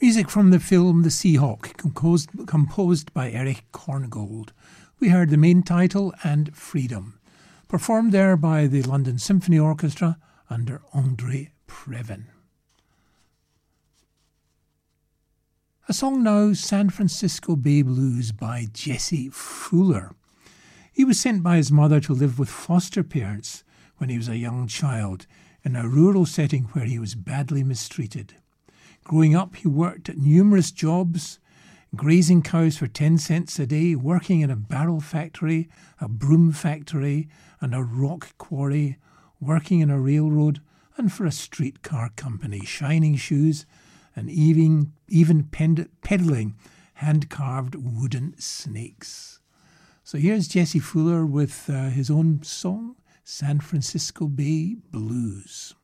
Music from the film The Seahawk, composed by Erich Korngold. We heard the main title and Freedom, performed there by the London Symphony Orchestra under André Previn. A song now, San Francisco Bay Blues by Jesse Fuller. He was sent by his mother to live with foster parents when he was a young child in a rural setting where he was badly mistreated. Growing up, he worked at numerous jobs, grazing cows for 10 cents a day, working in a barrel factory, a broom factory, and a rock quarry, working in a railroad, and for a streetcar company, shining shoes, and even peddling hand-carved wooden snakes. So here's Jesse Fuller with his own song, San Francisco Bay Blues.